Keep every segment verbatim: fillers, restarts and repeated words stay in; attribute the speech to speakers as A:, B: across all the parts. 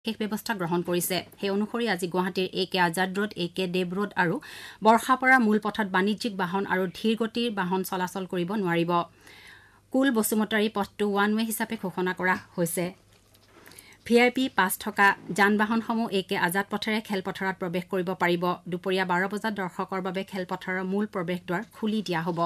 A: বিশেষ ব্যৱস্থা গ্ৰহণ কৰিছে। সেই অনুসৰি আজি গুৱাহাটীৰ এ কে আজাদ ৰোড, এ কে দেৱ ৰোড আৰু বৰ্ষাপাৰা মূল পথত বাণিজ্যিক বাহন আৰু ধীৰ গতিৰ বাহন চলাচল কৰিব নোৱাৰিব। কুল বসুমতাৰী পথটো ওৱান ৱে হিচাপে ঘোষণা কৰা হৈছে। ভি আই পি পাছ থকা যান বাহনসমূহ এ কে আজাদ পথেৰে খেলপথাৰত প্ৰৱেশ কৰিব পাৰিব। দুপৰীয়া বাৰ বজাত দৰ্শকৰ বাবে খেলপথাৰৰ মূল প্ৰৱেশদ্বাৰ খুলি দিয়া হ'ব।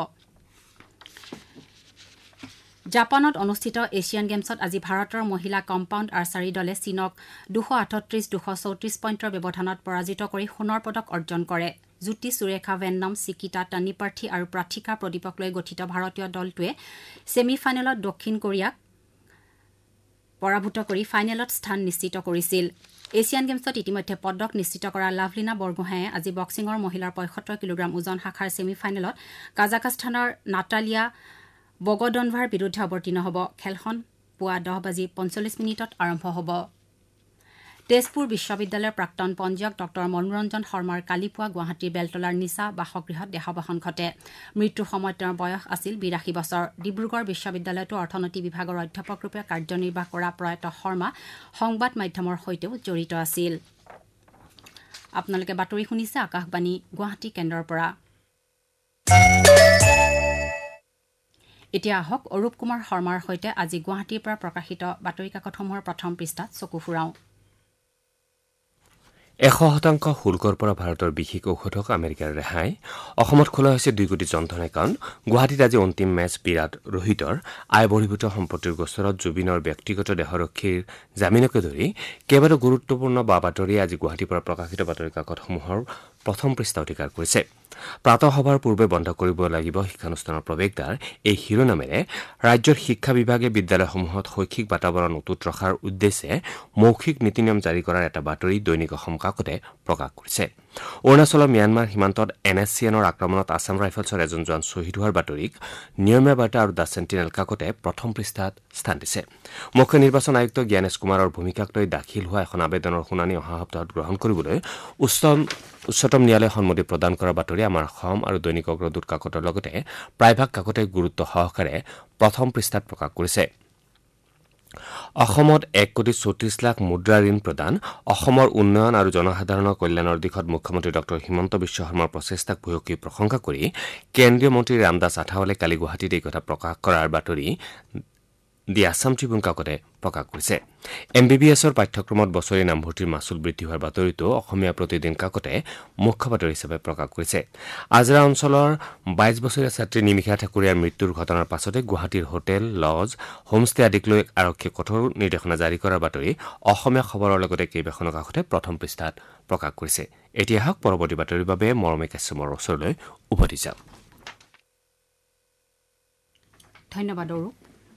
A: জাপানত অনুষ্ঠিত এছিয়ান গেমছত আজি ভাৰতৰ মহিলা কম্পাউণ্ড আৰ্চাৰী দলে চীনক দুশ আঠত্ৰিশ দুশ চৌত্ৰিশ পইণ্টৰ ব্যৱধানত পৰাজিত কৰি সোণৰ পদক অৰ্জন কৰে। জ্যোতি সুৰেখা ভেন্নম, চিকিতা টানিপাৰ্থী আৰু প্ৰাৰ্থিকা প্ৰদীপক লৈ গঠিত ভাৰতীয় দলটোৱে ছেমি ফাইনেলত দক্ষিণ কোৰিয়াক পৰাভূত কৰি ফাইনেলত স্থান নিশ্চিত কৰিছিল। এছিয়ান গেমছত ইতিমধ্যে পদক নিশ্চিত কৰা লাভলীনা বৰগোহাঁয়ে আজি বক্সিঙৰ মহিলাৰ পঁয়সত্তৰ কিলোগ্ৰাম ওজন শাখাৰ ছেমি ফাইনেলত কাজাখাস্তানৰ নাটালিয়া বগডনভাৰ বিৰুদ্ধে অৱতীৰ্ণ হ'ব। খেলখন পুৱা দহ বাজি পঞ্চল্লিছ মিনিটত আৰম্ভ হ'ব। তেজপুৰ বিশ্ববিদ্যালয়ৰ প্ৰাক্তন পঞ্জীয়ক ডক্টৰ মনোৰঞ্জন শৰ্মাৰ কালি পুৱা গুৱাহাটীৰ বেলতলাৰ নিচা বাসগৃহত দেহাৱসান ঘটে। মৃত্যুৰ সময়ত তেওঁৰ বয়স আছিল বিৰাশী বছৰ। ডিব্ৰুগড় বিশ্ববিদ্যালয়তো অৰ্থনীতি বিভাগৰ অধ্যাপকৰূপে কাৰ্যনিৰ্বাহ কৰা প্ৰয়াত শৰ্মা সংবাদ মাধ্যমৰ সৈতেও জড়িত আছিল। আপোনালোকে বাতৰি শুনিছে আকাশবাণী গুৱাহাটী কেন্দ্ৰৰ পৰা। এতিয়া আহক অৰূপ কুমাৰ শৰ্মাৰ সৈতে আজি গুৱাহাটীৰ পৰা প্ৰকাশিত বাতৰি কাকতসমূহৰ প্ৰথম পৃষ্ঠাত চকু ফুৰাওঁ।
B: এশ শতাংশ শুল্কৰ পৰা ভাৰতৰ বিশেষ ঔষধক আমেৰিকাৰ ৰেহাই। অসমত খোলা হৈছে দুই কোটি জনধন একাউণ্ট। গুৱাহাটীত আজি অন্তিম মেচ বিৰাট ৰোহিতৰ। আয় বহিৰ্ভূত সম্পত্তিৰ গোচৰত জুবিনৰ ব্যক্তিগত দেহৰক্ষীৰ জামিনকে ধৰি কেইবাটাও গুৰুত্বপূৰ্ণ বা বাতৰিয়ে আজি গুৱাহাটীৰ পৰা প্ৰকাশিত বাতৰি কাকতসমূহৰ প্ৰথম পৃষ্ঠা অধিকাৰ কৰিছে। প্ৰাতঃসভাৰ পূৰ্বে বন্ধ কৰিব লাগিব শিক্ষানুষ্ঠানৰ প্ৰৱেশদ্বাৰ এই শিৰোনামেৰে ৰাজ্যৰ শিক্ষা বিভাগে বিদ্যালয়সমূহত শৈক্ষিক বাতাবৰণ অটুট ৰখাৰ উদ্দেশ্যে মৌখিক নীতি নিয়ম জাৰি কৰাৰ এটা বাতৰি দৈনিক অসম কাকতে প্ৰকাশ কৰিছে। অৰুণাচলৰ ম্যানমাৰ সীমান্তত এন এছ চি এনৰ আক্ৰমণত আছাম ৰাইফলছৰ এজন জোৱান শ্বহীদ হোৱাৰ বাতৰিক নিয়মীয়া বাৰ্তা আৰু দ্য চেণ্টিনেল কাকতে প্ৰথম পৃষ্ঠাত স্থান দিছে। মুখ্য নিৰ্বাচন আয়ুক্ত জ্ঞানেশ কুমাৰৰ ভূমিকাক লৈ দাখিল হোৱা এখন আবেদনৰ শুনানি অহা সপ্তাহত গ্ৰহণ কৰিবলৈ উচ্চতম উচ্চতম ন্যায়ালয়ে সন্মতি প্ৰদান কৰাৰ বাতৰি আমাৰ অসম আৰু দৈনিক অগ্ৰদূত কাকতৰ লগতে প্ৰায়ভাগ কাকতে গুৰুত্ব সহকাৰে প্ৰথম পৃষ্ঠাত প্ৰকাশ কৰিছে। অসমত এক কোটি চৌত্ৰিশ লাখ মুদ্ৰা ঋণ প্ৰদান। অসমৰ উন্নয়ন আৰু জনসাধাৰণৰ কল্যাণৰ দিশত মুখ্যমন্ত্ৰী ডক্টৰ হিমন্ত বিশ্ব শৰ্মাৰ প্ৰচেষ্টাক ভূয়সী প্ৰশংসা কৰি কেন্দ্ৰীয় মন্ত্ৰী ৰামদাস আঠাৱালে কালি গুৱাহাটীত এই কথা প্ৰকাশ কৰাৰ বাতৰি দি আছাম ট্ৰিবিউন কাকতে প্ৰকাশ কৰিছে। এম বি বি এছৰ পাঠ্যক্ৰমত বছৰি নামভৰ্তিৰ মাচুল বৃদ্ধি হোৱাৰ বাতৰিটো অসমীয়া প্ৰতিদিন কাকতে মুখ্য বাতৰি হিচাপে প্ৰকাশ কৰিছে। আজৰা অঞ্চলৰ বাইছ বছৰীয়া ছাত্ৰী নিমিষা ঠাকুৰীয়াৰ মৃত্যুৰ ঘটনাৰ পাছতে গুৱাহাটীৰ হোটেল, লজ, হোমষ্টে আদিক লৈ আৰক্ষীয়ে কঠোৰ নিৰ্দেশনা জাৰি কৰাৰ বাতৰি অসমীয়া খবৰৰ লগতে কেইবাখনো কাকতে প্ৰথম পৃষ্ঠাত প্ৰকাশ কৰিছে। এতিয়া আহক পৰৱৰ্তী বাতৰিৰ বাবে মৰমী কাশ্যমৰ ওচৰলৈ উভতি যাওঁ।
A: ধন্যবাদ অৰূপ।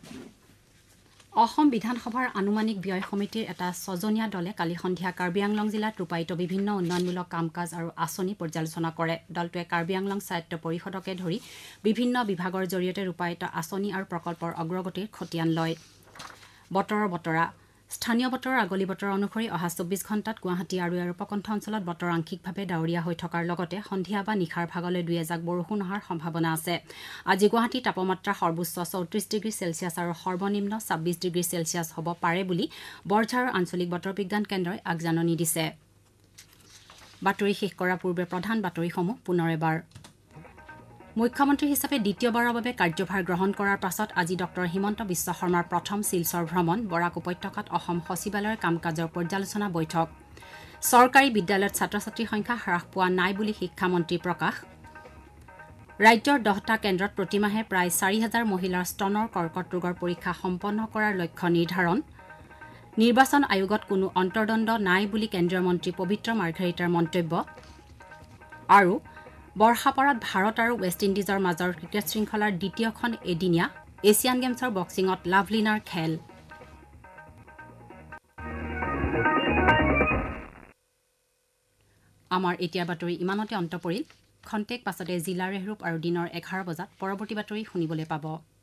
A: অসম বিধানসভাৰ আনুমানিক ব্যয় সমিতিৰ এটা ছজনীয়া দলে কালি সন্ধিয়া কাৰ্বি আংলং জিলাত ৰূপায়িত বিভিন্ন উন্নয়নমূলক কাম কাজ আৰু আঁচনি পৰ্যালোচনা কৰে। দলটোৱে কাৰ্বি আংলং স্বায়ত্ব পৰিষদকে ধৰি বিভিন্ন বিভাগৰ জৰিয়তে ৰূপায়িত আঁচনি আৰু প্ৰকল্পৰ অগ্ৰগতিৰ খতিয়ান লয়। বতৰৰ বতৰা। স্থানীয় বতৰৰ আগলি বতৰ অনুসৰি অহা চৌব্বিছ ঘণ্টাত গুৱাহাটী আৰু ইয়াৰ উপকণ্ঠ অঞ্চলত বতৰ আংশিকভাৱে ডাৱৰীয়া হৈ থকাৰ লগতে সন্ধিয়া বা নিশাৰ ভাগলৈ দুই এজাক বৰষুণ অহাৰ সম্ভাৱনা আছে। আজি গুৱাহাটীৰ তাপমাত্ৰা সৰ্বোচ্চ চৌত্ৰিশ ডিগ্ৰী চেলছিয়াছ আৰু সৰ্বনিম্ন ছাব্বিছ ডিগ্ৰী চেলছিয়াছ হ'ব পাৰে বুলি বৰঝাৰৰ আঞ্চলিক বতৰ বিজ্ঞান কেন্দ্ৰই আগজাননী দিছে। বাতৰি শেষ কৰাৰ পূৰ্বে প্ৰধান বাতৰিসমূহ পুনৰ এবাৰ। মুখ্যমন্ত্ৰী হিচাপে দ্বিতীয়বাৰৰ বাবে কাৰ্যভাৰ গ্ৰহণ কৰাৰ পাছত আজি ডক্টৰ হিমন্ত বিশ্ব শৰ্মাৰ প্ৰথম শিলচৰ ভ্ৰমণ। বৰাক উপত্যকাত অসম সচিবালয়ৰ কাম কাজৰ পৰ্যালোচনা বৈঠক। চৰকাৰী বিদ্যালয়ত ছাত্ৰ ছাত্ৰীৰ সংখ্যা হ্ৰাস পোৱা নাই বুলি শিক্ষামন্ত্ৰী প্ৰকাশ। ৰাজ্যৰ দহটা কেন্দ্ৰত প্ৰতিমাহে প্ৰায় চাৰি হাজাৰ মহিলাৰ স্তনৰ কৰ্কট ৰোগৰ পৰীক্ষা সম্পন্ন কৰাৰ লক্ষ্য নিৰ্ধাৰণ। নিৰ্বাচন আয়োগত কোনো অন্তৰ্দ্বন্দ্ব নাই বুলি কেন্দ্ৰীয় মন্ত্ৰী পবিত্ৰ মাৰ্ঘেৰিটাৰ মন্তব্য। আৰু বৰ্ষাপাৰাত ভাৰত আৰু ৱেষ্ট ইণ্ডিজৰ মাজৰ ক্ৰিকেট শৃংখলাৰ দ্বিতীয়খন এদিনীয়া এছিয়ান গেমছৰ বক্সিঙত লাভলীনাৰ খেল। আমাৰ এতিয়া বাতৰি ইমানতে অন্ত পৰিল। খন্তেক পাছতে জিলা ৰেহৰূপ আৰু দিনৰ এঘাৰ বজাত পৰৱৰ্তী বাতৰি শুনিবলৈ পাব।